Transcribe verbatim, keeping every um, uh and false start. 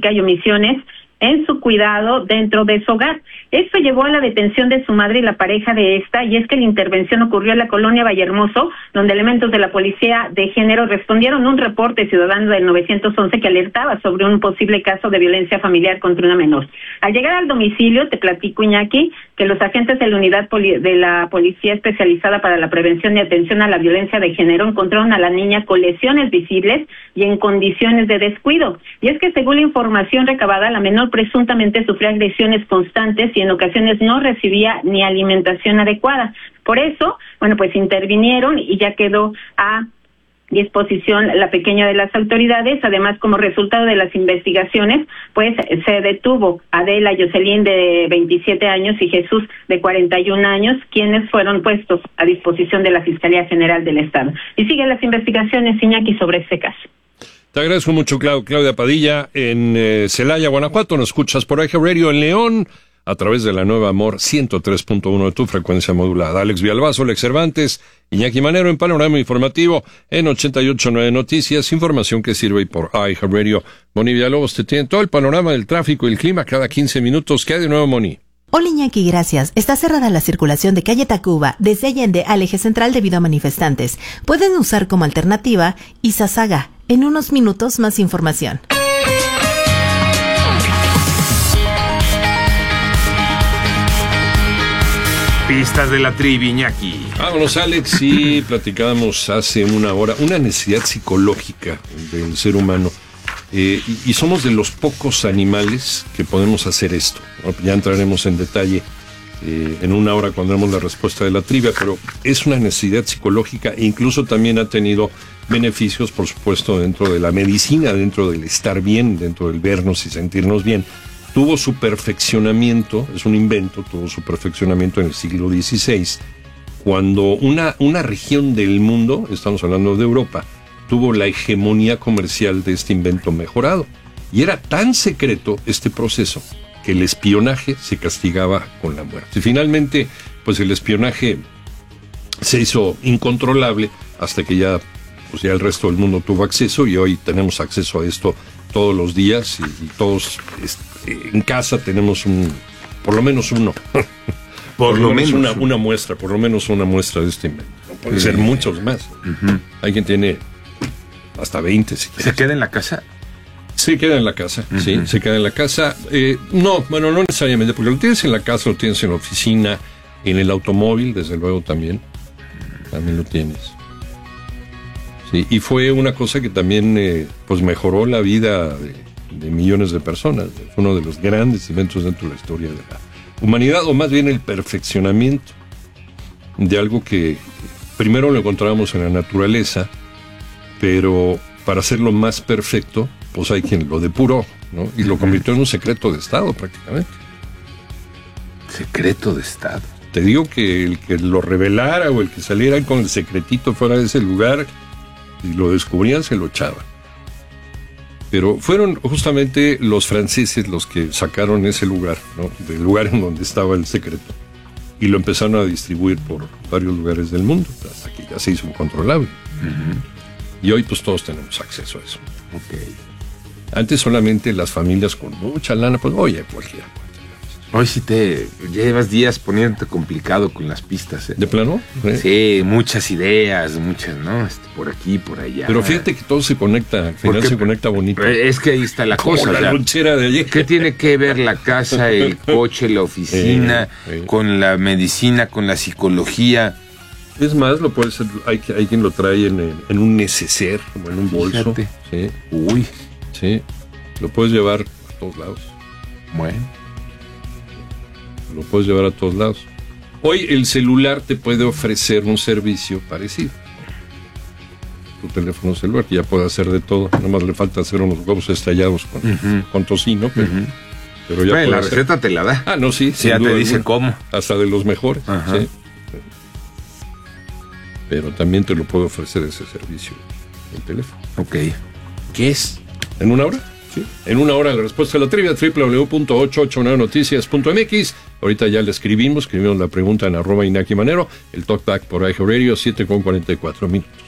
sistemática y omisiones en su cuidado dentro de su hogar. Esto llevó a la detención de su madre y la pareja de esta, y es que la intervención ocurrió en la colonia Vallehermoso, donde elementos de la Policía de Género respondieron a un reporte ciudadano del nueve once que alertaba sobre un posible caso de violencia familiar contra una menor. Al llegar al domicilio, te platico, Iñaki, que los agentes de la unidad poli- de la Policía Especializada para la Prevención y Atención a la Violencia de Género encontraron a la niña con lesiones visibles y en condiciones de descuido. Y es que según la información recabada, la menor presuntamente sufría agresiones constantes y en ocasiones no recibía ni alimentación adecuada. Por eso, bueno, pues intervinieron y ya quedó a disposición la pequeña de las autoridades. Además, como resultado de las investigaciones, pues se detuvo a Adela Jocelyn de veintisiete años y Jesús de cuarenta y un años, quienes fueron puestos a disposición de la Fiscalía General del Estado. Y siguen las investigaciones, Iñaki, sobre este caso. Te agradezco mucho, Clau- Claudia Padilla, en eh, Celaya, Guanajuato. Nos escuchas por Eje Radio en León, a través de la nueva Amor ciento tres punto uno de tu frecuencia modulada. Alex Villalbazo, Alex Cervantes, Iñaki Manero en Panorama Informativo en ochenta y ocho punto nueve Noticias, información que sirve por Eje Radio. Moni Villalobos te tiene todo el panorama del tráfico y el clima cada quince minutos. ¿Qué hay de nuevo, Moni? Hola, Iñaki, gracias. Está cerrada la circulación de calle Tacuba desde Allende al eje central debido a manifestantes. Pueden usar como alternativa Izazaga. En unos minutos más información. Pistas de la trivia, Iñaki. Vámonos, Alex, y platicábamos hace una hora una necesidad psicológica del ser humano. Eh, y, y somos de los pocos animales que podemos hacer esto, ¿no? Ya entraremos en detalle eh, en una hora cuando demos la respuesta de la trivia, pero es una necesidad psicológica e incluso también ha tenido beneficios, por supuesto, dentro de la medicina, dentro del estar bien, dentro del vernos y sentirnos bien. Tuvo su perfeccionamiento, es un invento, tuvo su perfeccionamiento en el siglo dieciséis, cuando una, una región del mundo, estamos hablando de Europa, tuvo la hegemonía comercial de este invento mejorado. Y era tan secreto este proceso que el espionaje se castigaba con la muerte. Y finalmente, pues el espionaje se hizo incontrolable hasta que ya, pues ya el resto del mundo tuvo acceso y hoy tenemos acceso a esto todos los días y, y todos este, en casa tenemos un, por lo menos uno. Por, por lo, lo menos, menos una, una muestra, por lo menos una muestra de este invento. No pueden sí. ser muchos más. Uh-huh. Hay quien tiene hasta veinte. Si ¿Se queda en la casa? Se queda en la casa, uh-huh. sí, se queda en la casa. Eh, no, bueno, no necesariamente, porque lo tienes en la casa, lo tienes en la oficina, en el automóvil, desde luego también. También lo tienes. Sí, y fue una cosa que también eh, pues mejoró la vida de, de millones de personas. Fue uno de los grandes inventos dentro de la historia de la humanidad, o más bien el perfeccionamiento de algo que primero lo encontrábamos en la naturaleza, pero para hacerlo más perfecto, pues hay quien lo depuró, ¿no? Y lo convirtió en un secreto de Estado prácticamente. Secreto de Estado. Te digo que el que lo revelara o el que saliera con el secretito fuera de ese lugar y lo descubrían, se lo echaban. Pero fueron justamente los franceses los que sacaron ese lugar, ¿no? Del lugar en donde estaba el secreto. Y lo empezaron a distribuir por varios lugares del mundo, hasta que ya se hizo incontrolable. Uh-huh. Y hoy pues todos tenemos acceso a eso. Okay. Antes solamente las familias con mucha lana, pues oye, cualquiera. Hoy sí te llevas días poniéndote complicado con las pistas, ¿eh? ¿De plano? ¿Eh? Sí, muchas ideas, muchas, ¿no? Este, por aquí, por allá. Pero fíjate que todo se conecta, al final Porque, se conecta bonito. Es que ahí está la cosa. La lonchera de ayer. ¿Qué tiene que ver la casa, el coche, la oficina, eh, eh. con la medicina, con la psicología? Es más, lo puede ser, hay, hay quien lo trae en, en un neceser, como en un bolso. Fíjate. Sí. Uy. Sí, lo puedes llevar a todos lados. Bueno. Lo puedes llevar a todos lados. Hoy el celular te puede ofrecer un servicio parecido. Tu teléfono celular, que ya puede hacer de todo. Nomás le falta hacer unos huevos estallados con, uh-huh. con tocino, pero, uh-huh. pero ya bueno, la hacer. receta te la da. Ah, no, sí. sí ya te dice alguna. Cómo. Hasta de los mejores. Uh-huh. Sí. Pero también te lo puede ofrecer ese servicio el teléfono. Ok. ¿Qué es? ¿En una hora? Sí. En una hora la respuesta a la trivia, doble u doble u doble u punto ochocientos ochenta y nueve noticias punto m x. Ahorita ya le escribimos, escribimos la pregunta en arroba Iñaki Manero, el talkback por Eje Radio, siete con cuarenta y cuatro minutos.